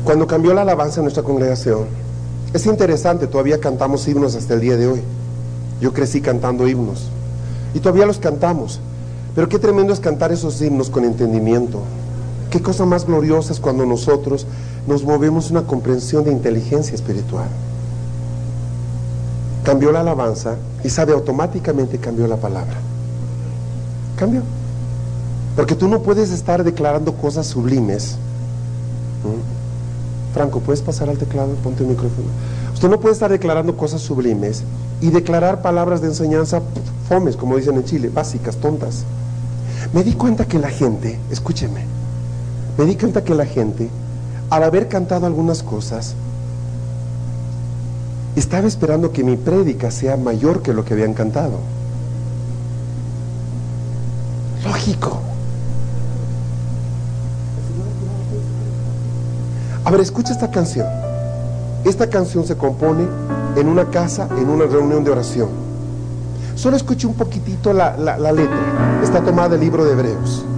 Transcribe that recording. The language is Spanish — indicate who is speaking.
Speaker 1: Cuando cambió la alabanza en nuestra congregación, es interesante, todavía cantamos himnos hasta el día de hoy. Yo crecí cantando himnos y todavía los cantamos, pero qué tremendo es cantar esos himnos con entendimiento. Qué cosa más gloriosa es cuando nosotros nos movemos una comprensión de inteligencia espiritual. Cambió la alabanza y sabe, automáticamente cambió la palabra. Cambió. Porque tú no puedes estar declarando cosas sublimes. Franco, ¿puedes pasar al teclado? Ponte el micrófono. Usted no puede estar declarando cosas sublimes y declarar palabras de enseñanza fomes, como dicen en Chile, básicas, tontas. Me di cuenta que la gente, escúcheme, me di cuenta que la gente, al haber cantado algunas cosas, estaba esperando que mi prédica sea mayor que lo que habían cantado. Lógico. A ver, escucha esta canción. Esta canción se compone en una casa, en una reunión de oración. Solo escuche un poquitito la letra. Está tomada del libro de Hebreos.